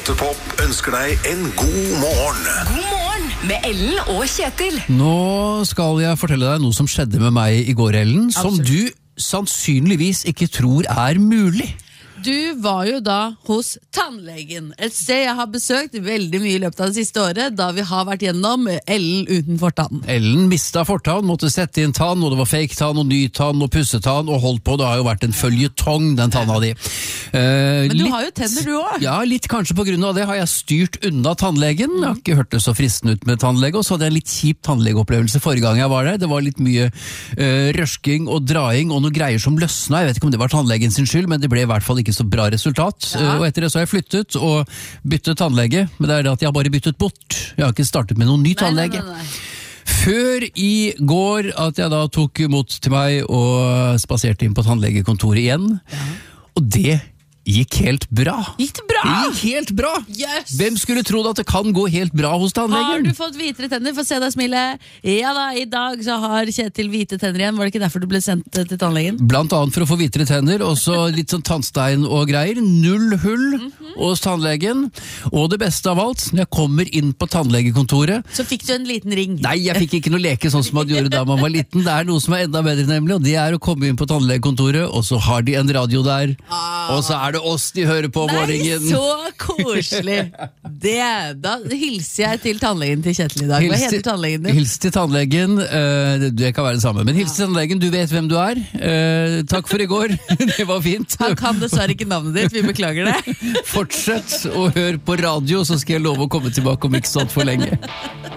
Topp ønsker deg en god morgen. God morgen med Ellen og Kjetil. Nå skal jeg fortelle deg noe som skjedde med meg i går, Ellen, som du sannsynligvis ikke tror er mulig. Du var jo da hos tannlegen, et sted jeg har besøkt veldig mye i løpet av det siste året, da vi har vært gjennom Ellen uten fortann. Ellen mistet fortann, måtte sette inn tann, og det var fake tann og ny tann og pussetann, og holdt på, det har jo vært en føljetong, den tanna di. Men du har jo tenner du også. Ja, litt kanskje på grunn av det har jeg styrt unna tannlegen. Jeg har ikke hørt det så fristende ut med tannlege, og så hadde jeg en litt kjip tannlegeopplevelse forrige gang jeg var der. Det var litt mye røsking og draing og noe greier som løsna. Jeg vet ikke om det var tannlegen sin skyld, men det ble i hvert fall ikke så bra resultat. Og etter det så har jeg flyttet og byttet tannlege, men det er det at jeg har bare byttet bort. Jeg har ikke startet med noen ny tannlege. Nei. Før i går at jeg da tok mot til meg og spaserte inn på tannlegekontoret igjen, og det gikk helt bra. Gikk det bra? Det gikk helt bra! Yes! Hvem skulle trodd at det kan gå helt bra hos tannlegen? Har du fått hvitere tenner? Få se deg smile. Ja da, i dag så har Kjetil hvite tenner igjen. Var det ikke derfor du ble sendt til tannlegen? Blant annet for å få hvitere tenner, og så litt sånn tannstein og greier. 0 hull hos tannlegen. Og det beste av alt, når jeg kommer inn på tannlegekontoret, Så fikk du en liten ring. nei, jeg fikk ikke noe leke sånn som man gjorde da man var liten. Det er noe som er enda bedre nemlig, og det er å komme inn på tannlegekontoret, og så har de en radio der, og så er det oss de hører på om Nei, morgenen. så koselig. Da hilser jeg til tannlegen til Kjetil i dag. Hva heter tannlegen din? Hils til tannlegen, det kan være det samme, men hils til tannlegen, du vet hvem du er. Takk for i går, det var fint. Han kan dessverre ikke navnet ditt, vi beklager det. Fortsett å høre på radio, så skal jeg love å komme tilbake om ikke så alt for lenge.